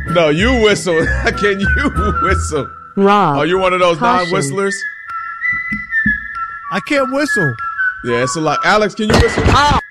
No, you whistle. Can you whistle? Rob. Oh, you're one of those Caution. non-whistlers? I can't whistle. Yeah, it's a lot. Alex, can you whistle?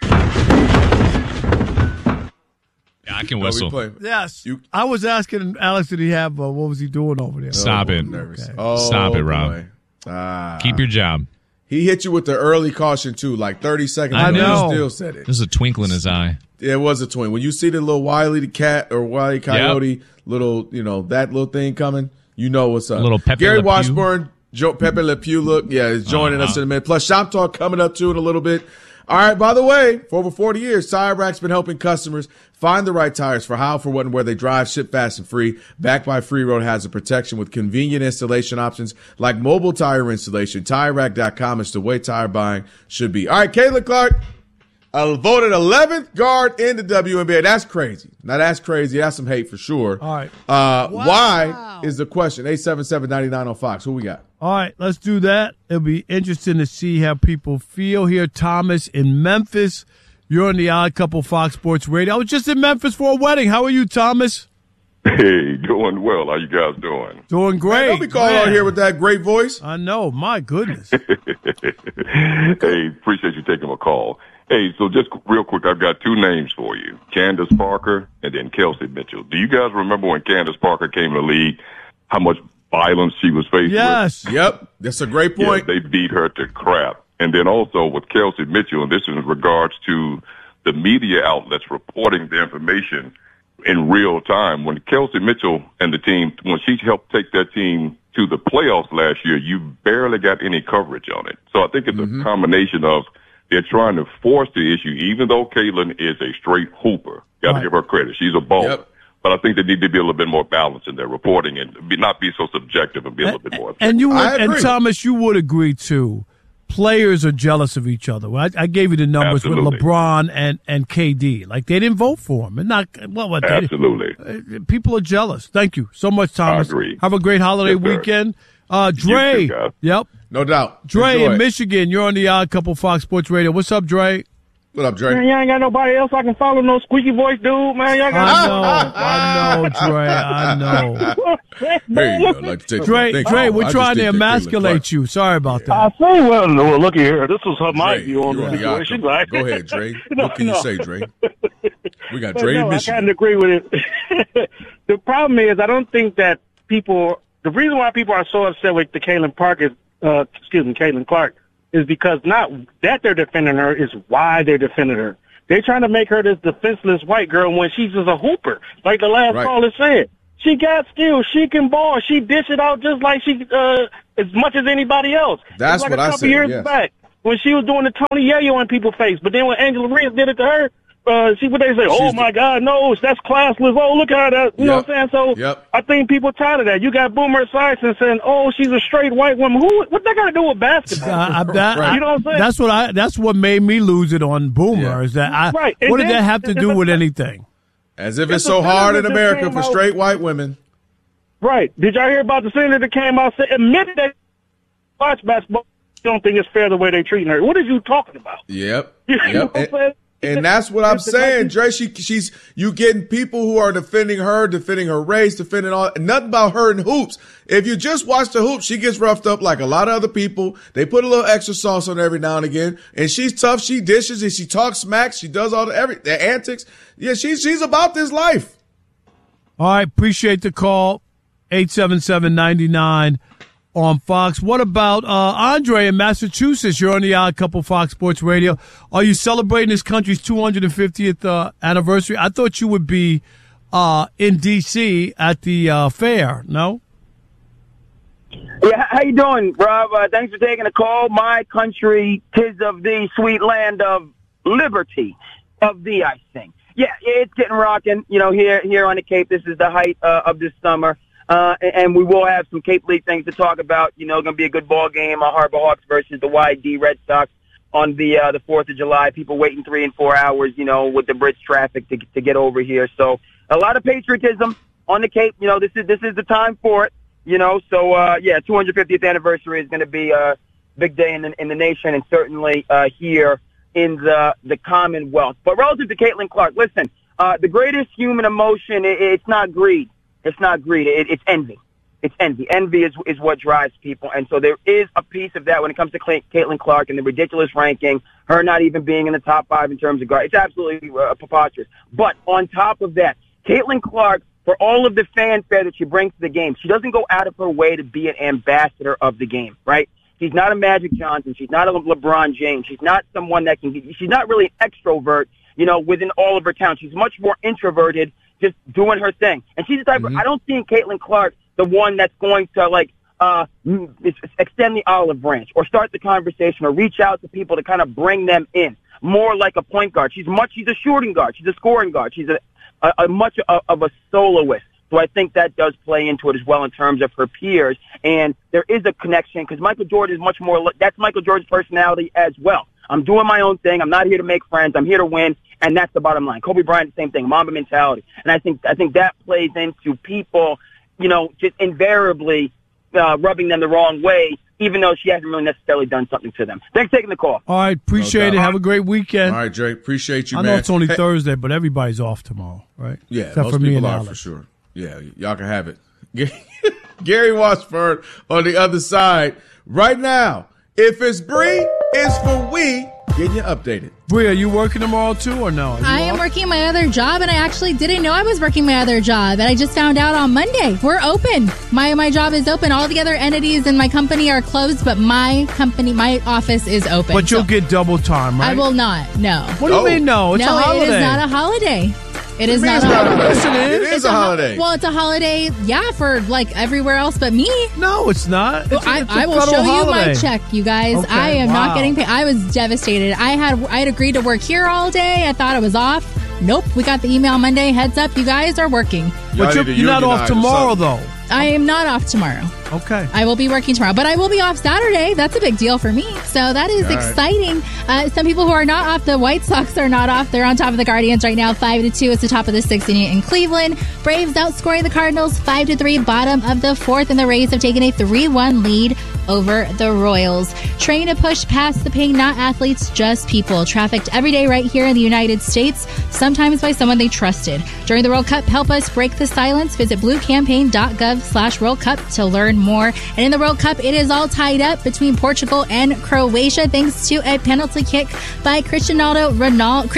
Yeah, I can whistle. Yes. I was asking Alex, did he have, what was he doing over there? Stop it. Nervous. Okay. Stop it, Rob. Keep your job. He hit you with the early caution, too, like 30 seconds. I know. He still said it. There's a twinkle in his eye. Yeah, it was a twin. When you see the little Wile the cat or Wile E. Coyote, little, that little thing coming, you know what's up. A little Pepe Gary Le Pew. Washburn, Pepe Le Pew is joining us in a minute. Plus, Shop Talk coming up, too, in a little bit. All right, by the way, for over 40 years, Tire Rack's been helping customers find the right tires for how, for what, and where they drive, ship fast and free. Backed by Free Road Hazard Protection with convenient installation options like mobile tire installation. TireRack.com is the way tire buying should be. All right, Caitlin Clark, voted 11th guard in the WNBA. That's crazy. Now, that's crazy. That's some hate for sure. All right. Why is the question. 877-99 on Fox. Who we got? All right, let's do that. It'll be interesting to see how people feel here. Thomas in Memphis. You're on the Odd Couple Fox Sports Radio. I was just in Memphis for a wedding. How are you, Thomas? Hey, doing well. How you guys doing? Doing great. Man, don't be calling out here with that great voice. I know. My goodness. Hey, appreciate you taking my call. Hey, so just real quick, I've got two names for you, Candace Parker and then Kelsey Mitchell. Do you guys remember when Candace Parker came in the league, how much violence she was faced Yes. with? Yep, that's a great point. Yeah, they beat her to crap. And then also with Kelsey Mitchell, and this is in regards to the media outlets reporting the information in real time. When Kelsey Mitchell and the team, when she helped take that team to the playoffs last year, you barely got any coverage on it. So I think it's a combination of they're trying to force the issue, even though Caitlin is a straight hooper. Got to give her credit. She's a baller. Yep. But I think they need to be a little bit more balanced in their reporting and not be so subjective and be a little bit more objective. And you would, and Thomas, you would agree too. Players are jealous of each other. I gave you the numbers with LeBron and KD. Like they didn't vote for him, and not what? Absolutely. People are jealous. Thank you so much, Thomas. I agree. Have a great holiday weekend. Dre. You too, Yep. No doubt. Dre Enjoy in it. Michigan. You're on the Odd Couple Fox Sports Radio. What's up, Dre? What up, Dre? Man, y'all ain't got nobody else I can follow, no squeaky voice dude, man. Y'all got I know, Dre. I know. Hey, I'd like to take Dre, we're trying to emasculate you. Sorry about that. I say, well, look here. This is my view on the situation. Right? Go ahead, Dre. What can you say, Dre? We got Dre in Michigan. I kind of agree with it. The problem is, I don't think that people. The reason why people are so upset with the Caitlin Clark, is because not that they're defending her, is why they're defending her. They're trying to make her this defenseless white girl when she's just a hooper, like the last caller said. She got skills. She can ball. She dish it out just like she as much as anybody else. That's like what I said. A couple years back when she was doing the Tony Yayo in people's face, but then when Angela Reese did it to her, see what they say. Oh my God, no, that's classless. Oh, look at that. You know what I'm saying? So I think people tired of that. You got Boomer Esiason saying, "Oh, she's a straight white woman." What they got to do with basketball? You know what I'm saying? That's what made me lose it on Boomer. Is that what did that have to do with anything? As if it's so hard in America for straight white women. Right. Did y'all hear about the senator that came out and admitted that watch basketball? Don't think it's fair the way they're treating her. What are you talking about? Yep. You know what I'm saying? And that's what I'm saying, Dre. You getting people who are defending her race, defending nothing about her in hoops. If you just watch the hoops, she gets roughed up like a lot of other people. They put a little extra sauce on every now and again, and she's tough. She dishes and she talks smack. She does all the antics. Yeah, she's about this life. All right, appreciate the call. 877-99 on Fox. What about Andre in Massachusetts? You're on the Odd Couple Fox Sports Radio. Are you celebrating this country's 250th anniversary? I thought you would be in D.C. at the fair. No? Yeah, how you doing, Rob? Thanks for taking the call. My country, 'tis of thee, sweet land of liberty, of thee I sing. Yeah, it's getting rocking. You know, here on the Cape, this is the height of this summer. And we will have some Cape League things to talk about. You know, going to be a good ball game. Harbor Hawks versus the YD Red Sox on the 4th of July. People waiting 3 and 4 hours, you know, with the bridge traffic to get over here. So a lot of patriotism on the Cape. You know, this is the time for it. You know, so 250th anniversary is going to be a big day in the nation, and certainly here in the Commonwealth. But relative to Caitlin Clark, listen, the greatest human emotion, it's not greed. It's not greed. It's envy. It's envy. Envy is what drives people. And so there is a piece of that when it comes to Caitlin Clark and the ridiculous ranking, her not even being in the top 5 in terms of guard. It's absolutely preposterous. But on top of that, Caitlin Clark, for all of the fanfare that she brings to the game, she doesn't go out of her way to be an ambassador of the game, right? She's not a Magic Johnson. She's not a LeBron James. She's not someone that she's not really an extrovert, within all of her talent. She's much more introverted, just doing her thing. And she's the type of, I don't see in Caitlin Clark the one that's going to extend the olive branch or start the conversation or reach out to people to kind of bring them in. More like a point guard. She's a shooting guard. She's a scoring guard. She's a much of a soloist. So I think that does play into it as well in terms of her peers. And there is a connection because Michael Jordan is much more, that's Michael Jordan's personality as well. I'm doing my own thing. I'm not here to make friends. I'm here to win. And that's the bottom line. Kobe Bryant, the same thing, Mamba mentality. And I think that plays into people, just invariably rubbing them the wrong way, even though she hasn't really necessarily done something to them. Thanks for taking the call. All right, appreciate it. Have a great weekend. All right, Drake, appreciate you, man. I know it's only Thursday, but everybody's off tomorrow, right? Yeah, except most for me people and are Alex. for sure. Yeah, y'all can have it. Gary Washburn on the other side right now. If it's Bree, it's for we. Getting you updated. Bree, are you working tomorrow too or no? I am working my other job, and I actually didn't know I was working my other job, and I just found out on Monday. We're open. My job is open. All the other entities in my company are closed, but my office is open. But you'll get double time, right? I will not. No. What do you mean no? It's a holiday. It is not a holiday. It is not a holiday. Yes, it is. It is a holiday. Well, it's a holiday, for everywhere else but me. No, it's not. I will show you my check, you guys. Okay, I am not getting paid. I was devastated. I had agreed to work here all day. I thought I was off. Nope. We got the email Monday. Heads up, you guys are working. But you're not off tomorrow, though. I am not off tomorrow. Okay. I will be working tomorrow, but I will be off Saturday. That's a big deal for me. So that is exciting. Some people who are not off, the White Sox are not off. They're on top of the Guardians right now, 5-2. It's the top of the 6th inning in Cleveland. Braves outscoring the Cardinals 5-3. Bottom of the 4th, and the Rays have taken a 3-1 lead over the Royals. Train to push past the pain, not athletes, just people. Trafficked every day right here in the United States, sometimes by someone they trusted. During the World Cup, help us break the silence. Visit bluecampaign.gov/World Cup to learn more. And in the World Cup, it is all tied up between Portugal and Croatia thanks to a penalty kick by Cristiano Ronaldo.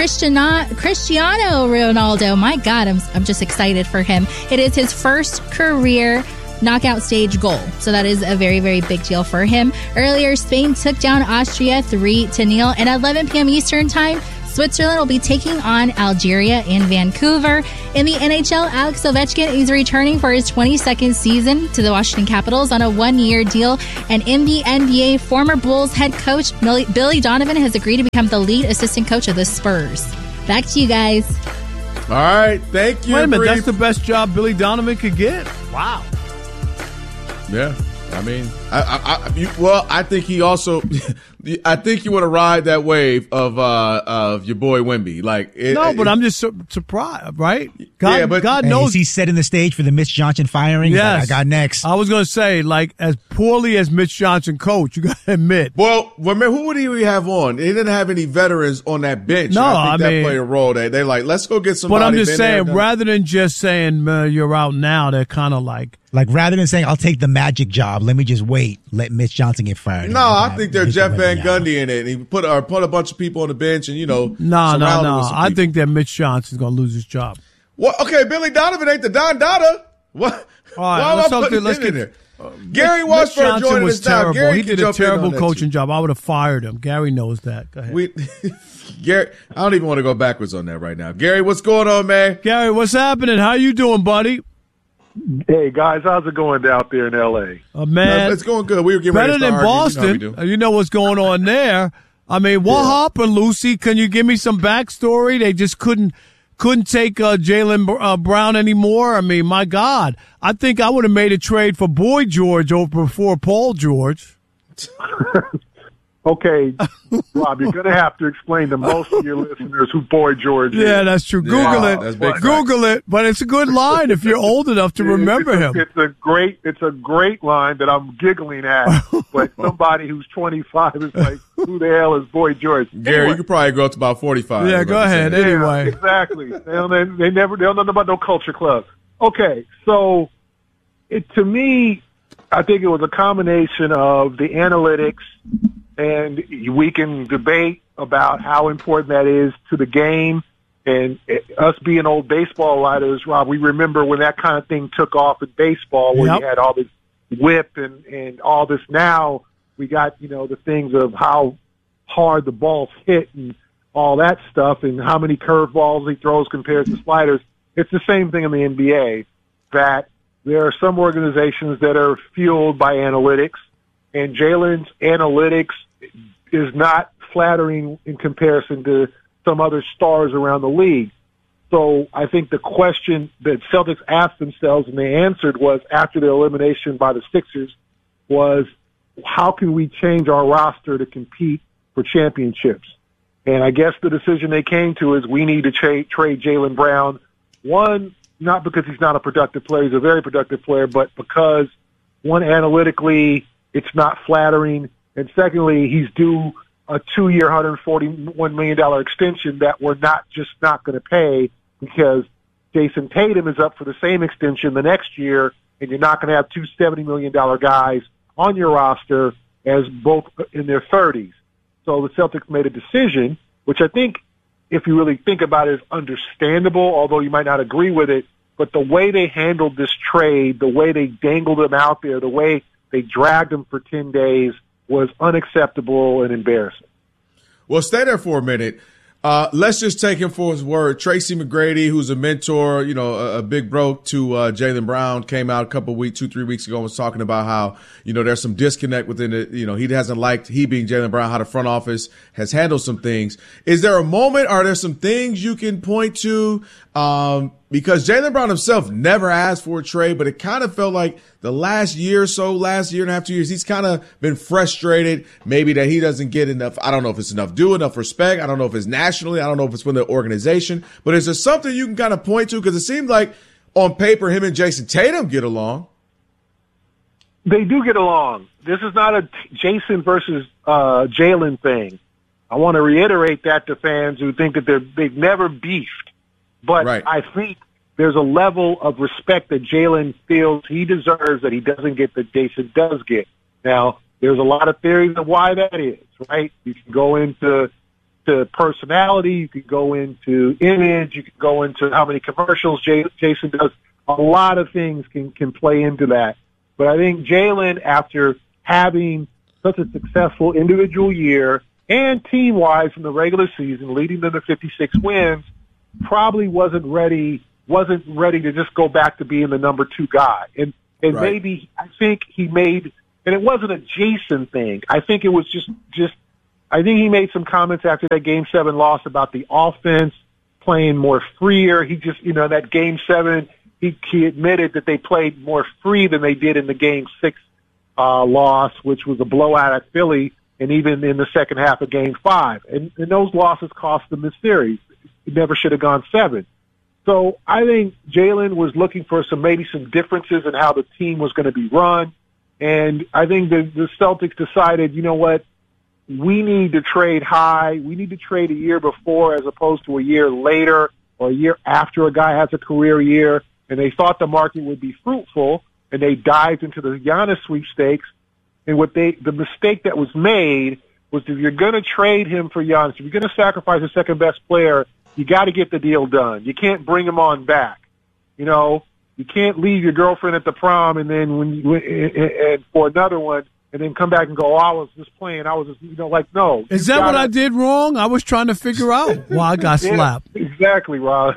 My God, I'm just excited for him. It is his first career knockout stage goal. So that is a very, very big deal for him. Earlier, Spain took down Austria 3-0. And at 11 p.m. Eastern Time, Switzerland will be taking on Algeria in Vancouver. In the NHL, Alex Ovechkin is returning for his 22nd season to the Washington Capitals on a 1-year deal. And in the NBA, former Bulls head coach Billy Donovan has agreed to become the lead assistant coach of the Spurs. Back to you guys. All right. Thank you. Wait a minute. That's the best job Billy Donovan could get? Wow. Yeah. I mean, I think he also, I think you want to ride that wave of your boy Wemby. But I'm just surprised, right? God knows he's setting the stage for the Mitch Johnson firing. Yes, I got next. I was going to say, as poorly as Mitch Johnson coached, you got to admit. Well, remember, who would he have on? He didn't have any veterans on that bench. No, I think that played a role. They're like, let's go get somebody. But I'm just saying, rather than just saying you're out now, they're kind of like rather than saying I'll take the Magic job, let me just wait, let Mitch Johnson get fired. No, I think they're Jeff Van Gundy in it. And he put a bunch of people on the bench, and No. I think that Mitch Johnson's going to lose his job. Well, okay, Billy Donovan ain't the Don Dada. What? All right, let's get there. Gary Washburn joining us now. Gary, he did a terrible coaching job. I would have fired him. Gary knows that. Go ahead. Gary, I don't even want to go backwards on that right now. Gary, what's going on, man? Gary, what's happening? How you doing, buddy? Hey, guys, how's it going out there in L.A.? Man, it's going good. We were getting better ready to than Boston. You know what's going on there. I mean, what happened, Lucy? Can you give me some backstory? They just couldn't take Jaylen Brown anymore. I mean, my God. I think I would have made a trade for Boy George over before Paul George. Okay, Rob, you're going to have to explain to most of your listeners who Boy George is. Yeah, that's true. Google it. Google it. But it's a good line if you're old enough to remember him. It's a great line that I'm giggling at. But somebody who's 25 is like, who the hell is Boy George? Gary, you could probably grow up to about 45. Yeah, go ahead. Anyway, exactly. They don't know about no culture club. Okay, so to me, I think it was a combination of the analytics, and we can debate about how important that is to the game. And us being old baseball writers, Rob, we remember when that kind of thing took off in baseball, where you had all this whip and all this. Now we got, the things of how hard the balls hit and all that stuff, and how many curveballs he throws compared to sliders. It's the same thing in the NBA, that there are some organizations that are fueled by analytics, and Jalen's analytics is not flattering in comparison to some other stars around the league. So I think the question that Celtics asked themselves, and they answered, was after the elimination by the Sixers, was how can we change our roster to compete for championships? And I guess the decision they came to is we need to trade Jaylen Brown. One, not because he's not a productive player, he's a very productive player, but because, one, analytically, it's not flattering, and secondly, he's due a 2-year, $141 million extension that we're not going to pay, because Jason Tatum is up for the same extension the next year, and you're not going to have two $70 million guys on your roster as both in their 30s. So the Celtics made a decision, which I think, if you really think about it, is understandable, although you might not agree with it. But the way they handled this trade, the way they dangled him out there, the way they dragged him for 10 days was unacceptable and embarrassing. Well, stay there for a minute. Let's just take him for his word. Tracy McGrady, who's a mentor, a big bro to Jaylen Brown, came out 2-3 weeks ago and was talking about how, there's some disconnect within it. He hasn't liked, he being Jaylen Brown, how the front office has handled some things. Is there a moment, are there some things you can point to? Because Jaylen Brown himself never asked for a trade, but it kind of felt like the last year and a half, 2 years, he's kind of been frustrated maybe that he doesn't get enough. I don't know if it's enough respect. I don't know if it's nationally. I don't know if it's from the organization. But is there something you can kind of point to? Because it seems like on paper him and Jason Tatum get along. They do get along. This is not a Jason versus Jaylen thing. I want to reiterate that to fans who think that they've never beefed. But right. I think there's a level of respect that Jaylen feels he deserves that he doesn't get that Jason does get. Now, there's a lot of theories of why that is, right? You can go into personality, you can go into image, you can go into how many commercials Jason does. A lot of things can play into that. But I think Jaylen, after having such a successful individual year and team-wise in the regular season, leading them to 56 wins, probably wasn't ready to just go back to being the number 2 guy. And right. Maybe I think he made, and it wasn't a Jason thing. I think it was just I think he made some comments after that Game 7 loss about the offense playing more freer. He just, that Game 7, he admitted that they played more free than they did in the Game 6 loss, which was a blowout at Philly, and even in the second half of Game 5. And those losses cost them the series. It never should have gone 7. So I think Jaylen was looking for maybe some differences in how the team was going to be run. And I think the Celtics decided, you know what, we need to trade high. We need to trade a year before as opposed to a year later or a year after a guy has a career year. And they thought the market would be fruitful, and they dived into the Giannis sweepstakes. And the mistake that was made was, if you're going to trade him for Giannis, if you're going to sacrifice the second best player, you got to get the deal done. You can't bring him on back. You can't leave your girlfriend at the prom and then and for another one, and then come back and go, I was just playing. I was just, no. Is that what I did wrong? I was trying to figure out why I got slapped. Exactly, Rob.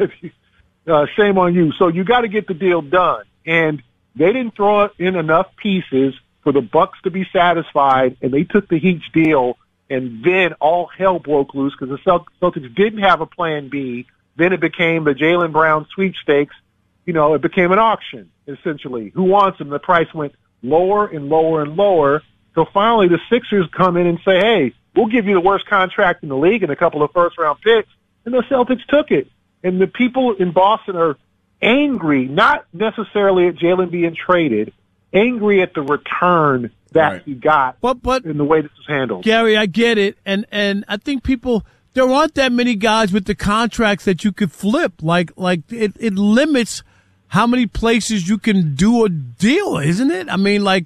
Shame on you. So you got to get the deal done. And they didn't throw in enough pieces for the Bucks to be satisfied, and they took the Heat's deal, and then all hell broke loose because the Celtics didn't have a plan B. Then it became the Jaylen Brown sweepstakes. It became an auction, essentially. Who wants him? The price went lower and lower and lower. So finally the Sixers come in and say, hey, we'll give you the worst contract in the league and a couple of first-round picks. And the Celtics took it. And the people in Boston are angry, not necessarily at Jaylen being traded, angry at the return that he got but in the way this was handled. Gary, I get it. And I think there aren't that many guys with the contracts that you could flip. Like it limits how many places you can do a deal, isn't it? I mean, like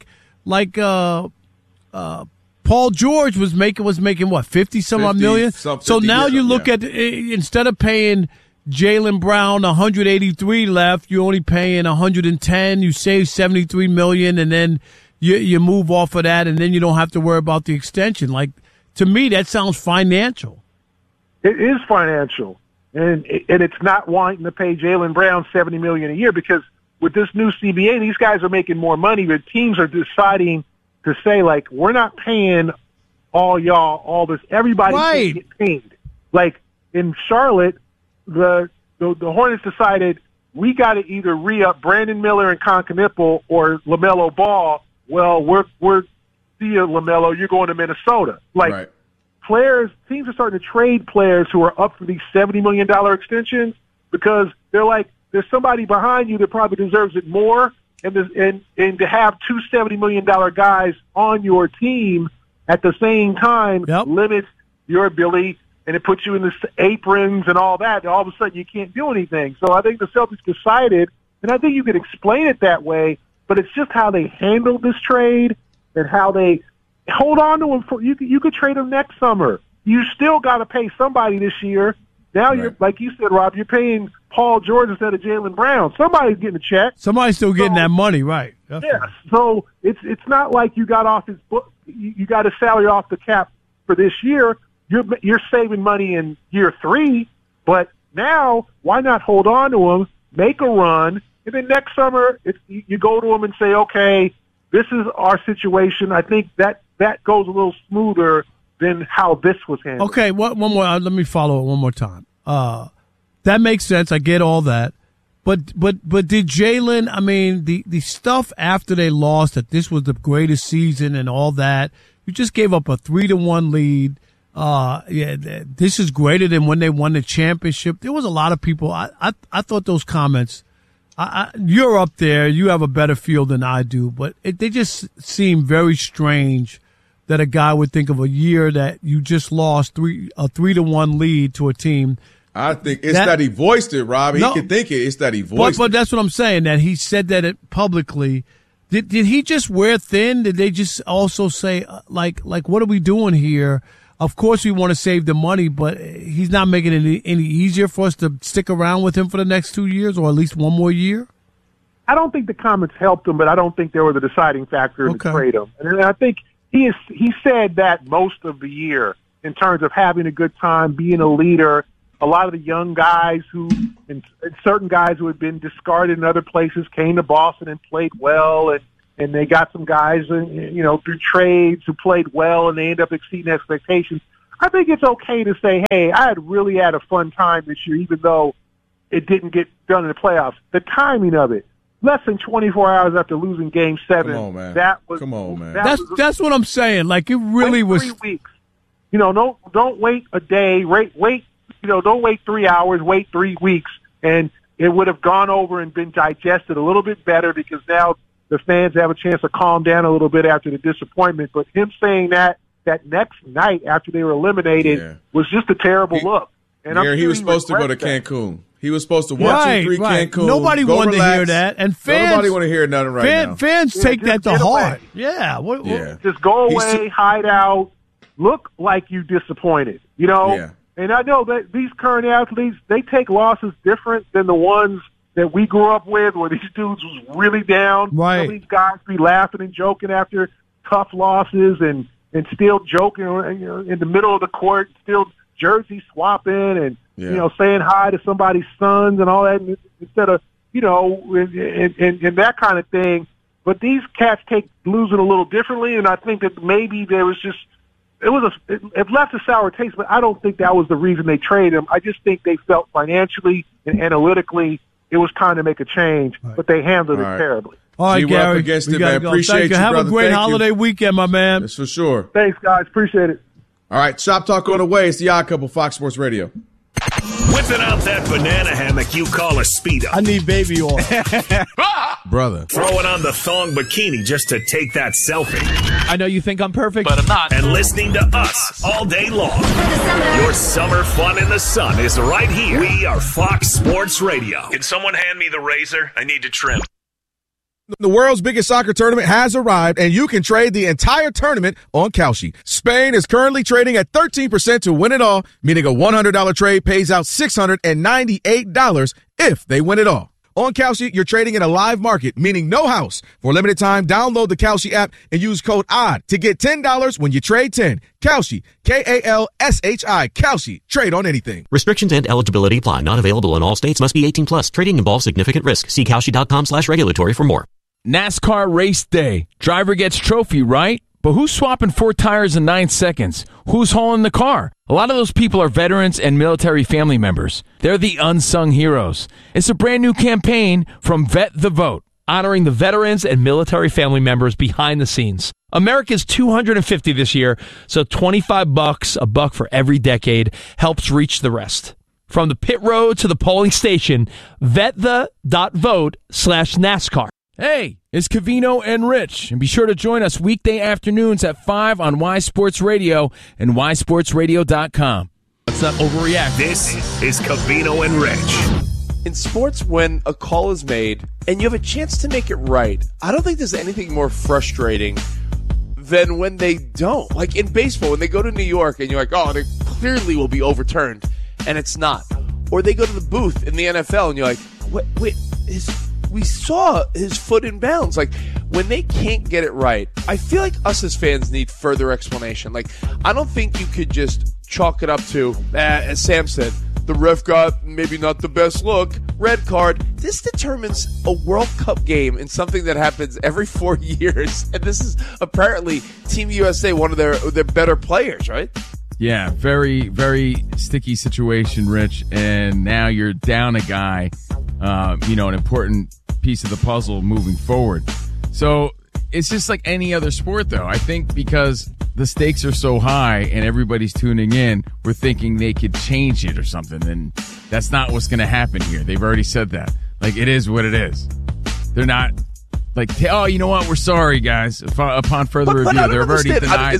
Paul George was making what, 50 some odd million? So now you look at, instead of paying Jaylen Brown 183 left, you're only paying 110. You save 73 million, and then you move off of that, and then you don't have to worry about the extension. Like, to me, that sounds financial. It is financial, and it's not wanting to pay Jaylen Brown $70 million a year, because with this new CBA, these guys are making more money, but teams are deciding to say, like, we're not paying all y'all all this. Everybody can get paid. Like in Charlotte, the Hornets decided we got to either re-up Brandon Miller and Concanipple or LaMelo Ball. Well, we're see you, LaMelo. You're going to Minnesota. Like teams are starting to trade players who are up for these $70 million extensions because they're like, there's somebody behind you that probably deserves it more. And to have two $70 million guys on your team at the same time limits your ability, and it puts you in the aprons and all that. And all of a sudden, you can't do anything. So I think the Celtics decided, and I think you could explain it that way, but it's just how they handled this trade and how they hold on to him. You could trade him next summer. You still got to pay somebody this year. Now you're, like you said, Rob, you're paying Paul George instead of Jaylen Brown. Somebody's getting a check. Somebody's still getting that money, right? Yes. So it's not like you got off his book. You got a salary off the cap for this year. You're saving money in year 3, but now why not hold on to him, make a run, and then next summer you go to him and say, okay, this is our situation. I think that goes a little smoother than how this was handled. Okay, one more. Let me follow it one more time. That makes sense. I get all that. But did Jaylen, I mean, the stuff after they lost, that this was the greatest season and all that, you just gave up a 3-1 lead. This is greater than when they won the championship. There was a lot of people. I thought those comments, you're up there. You have a better feel than I do, but they just seem very strange that a guy would think of a year that you just lost a 3-1 lead to a team. I think it's that he voiced it, Rob. He can think it. It's that he voiced it. But that's what I'm saying, that he said that publicly. Did he just wear thin? Did they just also say, like what are we doing here? Of course we want to save the money, but he's not making it any easier for us to stick around with him for the next 2 years or at least one more year? I don't think the comments helped him, but I don't think they were the deciding factor to trade him. And I think he said that most of the year in terms of having a good time, being a leader. A lot of the young guys and certain guys who had been discarded in other places came to Boston and played well, and they got some guys, through trades who played well, and they end up exceeding expectations. I think it's okay to say, hey, I really had a fun time this year, even though it didn't get done in the playoffs. The timing of it, less than 24 hours after losing Game 7. Come on, man. Come on, man. That's what I'm saying. Like, it really was 3 weeks. Don't wait a day. Wait. Don't wait 3 hours, wait 3 weeks, and it would have gone over and been digested a little bit better because now the fans have a chance to calm down a little bit after the disappointment. But him saying that next night after they were eliminated was just a terrible look. And he was supposed to go to Cancun. He was supposed to watch Cancun. Nobody wanted to hear that, and fans. Nobody want to hear nothing now. Fans take that to heart. Yeah. Just go away, hide out, look like you disappointed. Yeah. And I know that these current athletes, they take losses different than the ones that we grew up with, where these dudes was really down. Right. Some of these guys be laughing and joking after tough losses and still joking in the middle of the court, still jersey swapping and, saying hi to somebody's sons and all that instead of, and that kind of thing. But these cats take losing a little differently, and I think that maybe there was just, it left a sour taste, but I don't think that was the reason they traded him. I just think they felt financially and analytically it was time to make a change, but they handled it terribly. All right, Gary. Against it, man. Appreciate you, Have brother. a great holiday weekend, my man. That's for sure. Thanks, guys. Appreciate it. All right, Shop Talk on the way. It's the Odd Couple, Fox Sports Radio. Whipping out that banana hammock you call a Speedo. I need baby oil. Brother. Throwing on the thong bikini just to take that selfie. I know you think I'm perfect, but I'm not. And listening to us all day long. Your summer fun in the sun is right here. We are Fox Sports Radio. Can someone hand me the razor? I need to trim. The world's biggest soccer tournament has arrived, and you can trade the entire tournament on Kalshi. Spain is currently trading at 13% to win it all, meaning a $100 trade pays out $698 if they win it all. On Kalshi, you're trading in a live market, meaning no house. For a limited time, download the Kalshi app and use code ODD to get $10 when you trade 10. Kalshi, Kalshi, Kalshi. Trade on anything. Restrictions and eligibility apply. Not available in all states. Must be 18 plus. Trading involves significant risk. See Kalshi.com/regulatory for more. NASCAR race day. Driver gets trophy, right? But who's swapping 4 tires in 9 seconds? Who's hauling the car? A lot of those people are veterans and military family members. They're the unsung heroes. It's a brand new campaign from Vet the Vote, honoring the veterans and military family members behind the scenes. America's 250 this year, so $25, $1 for every decade, helps reach the rest. From the pit road to the polling station, VetThe.vote/NASCAR. Hey, it's Covino and Rich, and be sure to join us weekday afternoons at 5 on Y Sports Radio and ysportsradio.com. Let's not overreact. This is Covino and Rich. In sports, when a call is made and you have a chance to make it right, I don't think there's anything more frustrating than when they don't. Like in baseball, when they go to New York and you're like, oh, they clearly will be overturned, and it's not. Or they go to the booth in the NFL and you're like, wait, we saw his foot in bounds. Like, when they can't get it right, I feel like us as fans need further explanation. Like, I don't think you could just chalk it up to, as Sam said, the ref got maybe not the best look, red card. This determines a World Cup game in something that happens every 4 years. And this is apparently Team USA, one of their better players, right? Yeah, very, very sticky situation, Rich. And now you're down a guy, an important piece of the puzzle moving forward. So it's just like any other sport, though. I think because the stakes are so high and everybody's tuning in, we're thinking they could change it or something. And that's not what's going to happen here. They've already said that. Like, it is what it is. They're not like, oh, you know what? We're sorry, guys. Upon further review, they've already denied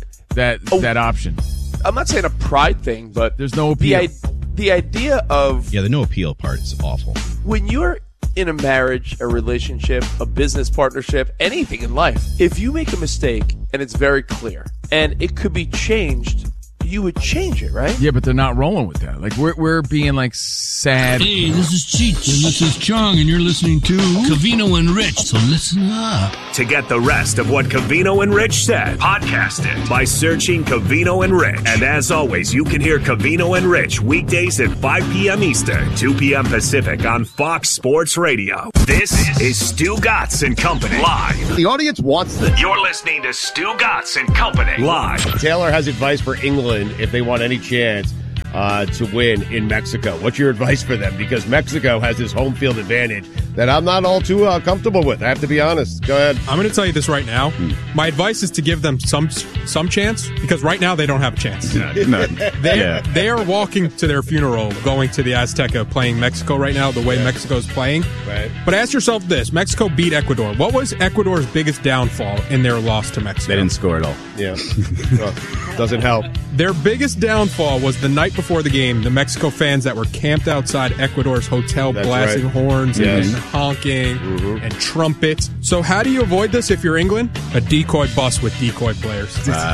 that option. I'm not saying a pride thing, but there's no appeal. The idea of... Yeah, the no appeal part is awful. When you're in a marriage, a relationship, a business partnership, anything in life, if you make a mistake and it's very clear and it could be changed, you would change it, right? Yeah, but they're not rolling with that. Like, we're being, like, sad. Hey, this is Cheech, and this is Chong, and you're listening to Covino and Rich, so listen up. To get the rest of what Covino and Rich said, podcast it by searching Covino and Rich. And as always, you can hear Covino and Rich weekdays at 5 p.m. Eastern, 2 p.m. Pacific on Fox Sports Radio. This is Stu Gatz and Company live. The audience wants this. You're listening to Stu Gatz and Company live. Taylor has advice for England if they want any chance to win in Mexico. What's your advice for them? Because Mexico has this home field advantage that I'm not all too comfortable with. I have to be honest. Go ahead. I'm going to tell you this right now. My advice is to give them some chance, because right now they don't have a chance. They are walking to their funeral going to the Azteca playing Mexico right now, the way Mexico's playing. Right. But ask yourself this. Mexico beat Ecuador. What was Ecuador's biggest downfall in their loss to Mexico? They didn't score at all. Yeah. Well, doesn't help. Their biggest downfall was the night before the game, the Mexico fans that were camped outside Ecuador's hotel blasting horns and honking and trumpets. So how do you avoid this if you're England? A decoy bus with decoy players.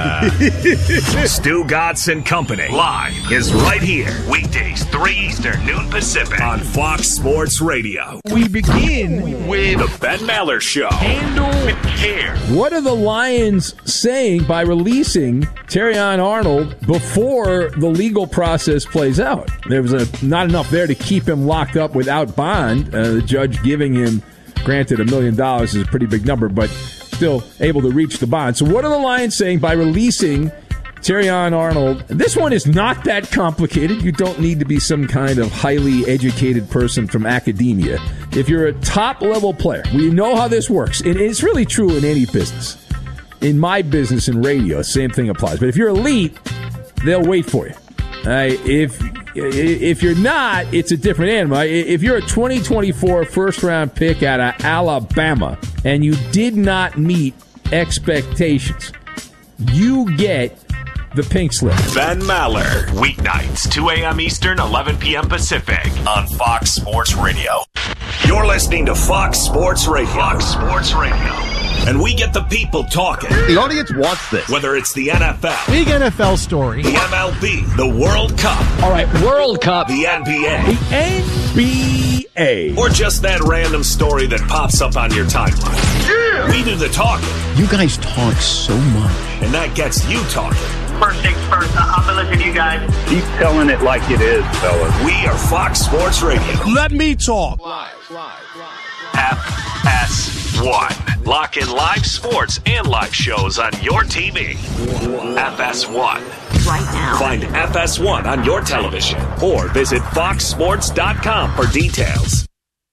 Stu Gatz and Company live is right here. Weekdays, 3 Eastern, noon Pacific on Fox Sports Radio. We begin with the Ben Maller Show. Handle with care. What are the Lions saying by releasing Terrion Arnold before the legal process plays out? There was not enough there to keep him locked up without bond. The judge giving him, granted, $1 million is a pretty big number, but still able to reach the bond. So what are the Lions saying by releasing Terrion Arnold? This one is not that complicated. You don't need to be some kind of highly educated person from academia. If you're a top-level player, we know how this works. And it's really true in any business. In my business in radio, same thing applies. But if you're elite, they'll wait for you. If if you're not, it's a different animal. If you're a 2024 first-round pick out of Alabama and you did not meet expectations, you get the pink slip. Ben Maller, weeknights, 2 a.m. Eastern, 11 p.m. Pacific, on Fox Sports Radio. You're listening to Fox Sports Radio. Fox Sports Radio. And we get the people talking. The audience wants this. Whether it's the NFL, big NFL story, the MLB, the World Cup. All right, World Cup. The NBA. The NBA. Or just that random story that pops up on your timeline. Yeah! We do the talking. You guys talk so much. And that gets you talking. First things first, I've been listening to you guys. Keep telling it like it is, fellas. We are Fox Sports Radio. Let me talk. FS1. Lock in live sports and live shows on your TV. FS1. Right now. Find FS1 on your television or visit foxsports.com for details.